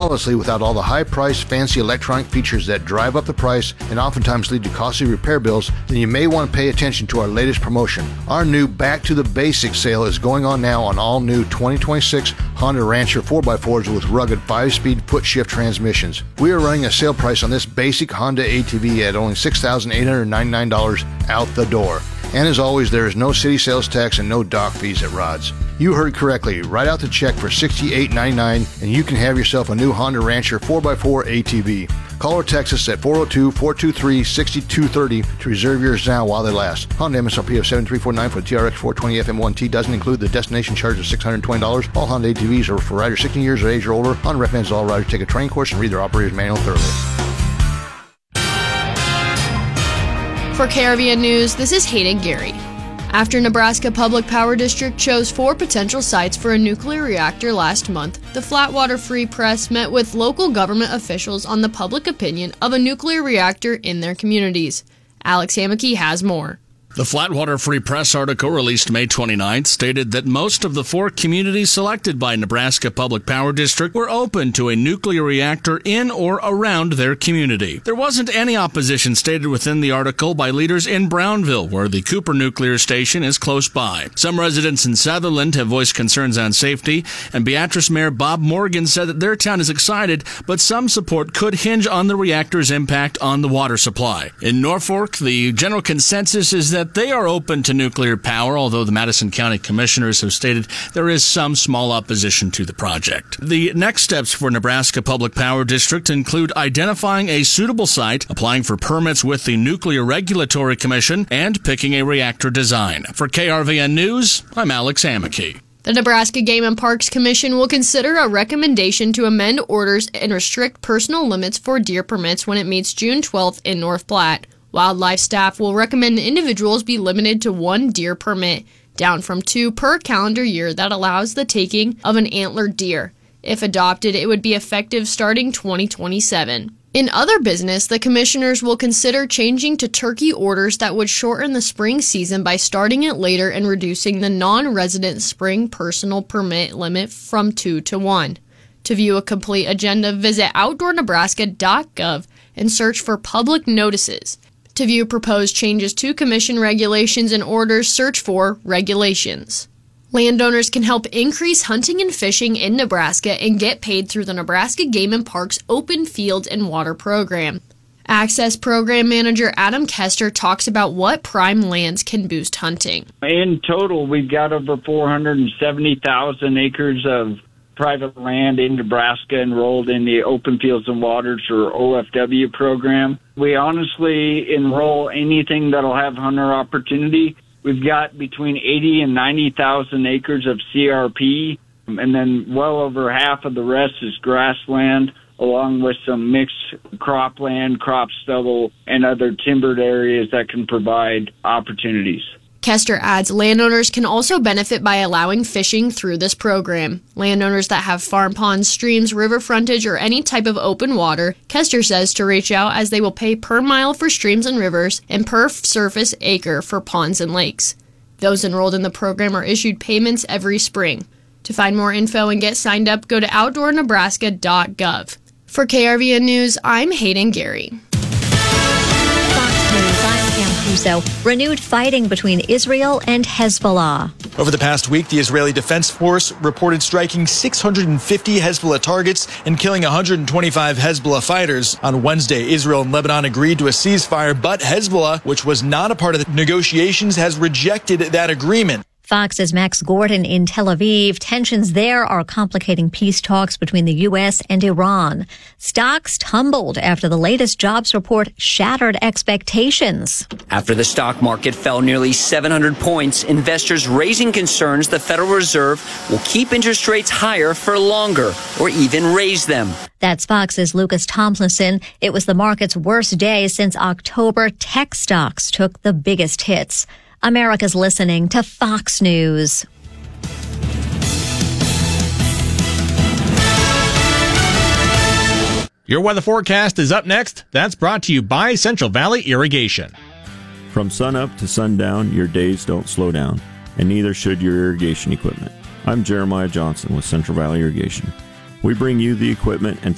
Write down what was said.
flawlessly without all the high-priced, fancy electronic features that drive up the price and oftentimes lead to costly repair bills, then you may want to pay attention to our latest promotion. Our new Back to the Basics sale is going on now on all new 2026 Honda Rancher 4x4s with rugged 5-speed foot-shift transmissions. We are running a sale price on this basic Honda ATV at only $6,899 out the door. And as always, there is no city sales tax and no dock fees at Rods. You heard correctly. Write out the check for $68.99 and you can have yourself a new Honda Rancher 4x4 ATV. Call or text us at 402-423-6230 to reserve yours now while they last. Honda MSRP of $7,349 for the TRX 420 FM1T doesn't include the destination charge of $620. All Honda ATVs are for riders 16 years of age or older. Honda recommends all riders take a training course and read their operator's manual thoroughly. For KRVN News, this is Hayden Gary. After Nebraska Public Power District chose 4 potential sites for a nuclear reactor last month, the Flatwater Free Press met with local government officials on the public opinion of a nuclear reactor in their communities. Alex Hammocky has more. The Flatwater Free Press article released May 29th stated that most of the 4 communities selected by Nebraska Public Power District were open to a nuclear reactor in or around their community. There wasn't any opposition stated within the article by leaders in Brownville, where the Cooper Nuclear Station is close by. Some residents in Sutherland have voiced concerns on safety, and Beatrice Mayor Bob Morgan said that their town is excited, but some support could hinge on the reactor's impact on the water supply. In Norfolk, the general consensus is that they are open to nuclear power, although the Madison County Commissioners have stated there is some small opposition to the project. The next steps for Nebraska Public Power District include identifying a suitable site, applying for permits with the Nuclear Regulatory Commission, and picking a reactor design. For KRVN News, I'm Alex Hammocky. The Nebraska Game and Parks Commission will consider a recommendation to amend orders and restrict personal limits for deer permits when it meets June 12th in North Platte. Wildlife staff will recommend individuals be limited to 1 deer permit, down from 2 per calendar year that allows the taking of an antlered deer. If adopted, it would be effective starting 2027. In other business, the commissioners will consider changing to turkey orders that would shorten the spring season by starting it later and reducing the non-resident spring personal permit limit from 2 to 1. To view a complete agenda, visit outdoornebraska.gov and search for public notices. To view proposed changes to commission regulations and orders, search for regulations. Landowners can help increase hunting and fishing in Nebraska and get paid through the Nebraska Game and Parks Open Fields and Water Program. Access Program Manager Adam Kester talks about what prime lands can boost hunting. In total, we've got over 470,000 acres of private land in Nebraska enrolled in the Open Fields and Waters, or OFW program. We honestly enroll anything that'll have hunter opportunity. We've got between 80 and 90,000 acres of CRP, and then well over half of the rest is grassland, along with some mixed cropland, crop stubble, and other timbered areas that can provide opportunities. Kester adds landowners can also benefit by allowing fishing through this program. Landowners that have farm ponds, streams, river frontage, or any type of open water, Kester says to reach out as they will pay per mile for streams and rivers and per surface acre for ponds and lakes. Those enrolled in the program are issued payments every spring. To find more info and get signed up, go to outdoornebraska.gov. For KRVN News, I'm Hayden Gary. Renewed fighting between Israel and Hezbollah. Over the past week, the Israeli Defense Force reported striking 650 Hezbollah targets and killing 125 Hezbollah fighters. On Wednesday, Israel and Lebanon agreed to a ceasefire, but Hezbollah, which was not a part of the negotiations, has rejected that agreement. Fox's Max Gordon in Tel Aviv. Tensions there are complicating peace talks between the U.S. and Iran. Stocks tumbled after the latest jobs report shattered expectations. After the stock market fell nearly 700 points, investors raising concerns the Federal Reserve will keep interest rates higher for longer or even raise them. That's Fox's Lucas Tomlinson. It was the market's worst day since October. Tech stocks took the biggest hits. America's listening to Fox News. Your weather forecast is up next. That's brought to you by Central Valley Irrigation. From sunup to sundown, your days don't slow down, and neither should your irrigation equipment. I'm Jeremiah Johnson with Central Valley Irrigation. We bring you the equipment and